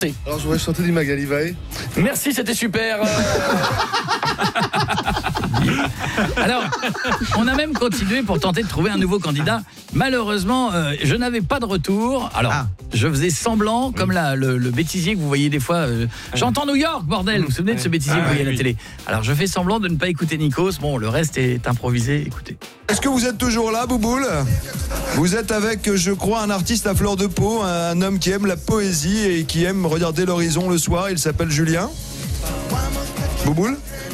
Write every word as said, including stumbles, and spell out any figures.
Alors je voudrais chanter du Magali Vae. Merci, c'était super. Alors, on a même continué pour tenter de trouver un nouveau candidat. Malheureusement, euh, je n'avais pas de retour. Alors, ah. je faisais semblant, comme la, le, le bêtisier que vous voyez des fois. Euh, J'entends New York, bordel. Vous vous souvenez de ce bêtisier ah, que vous voyez à la télé? Alors, je fais semblant de ne pas écouter Nikos. Bon, le reste est improvisé. Écoutez. Est-ce que vous êtes toujours là, Bouboule? Vous êtes avec, je crois, un artiste à fleur de peau, un homme qui aime la poésie et qui aime regarder l'horizon le soir. Il s'appelle Julien. Bouboule?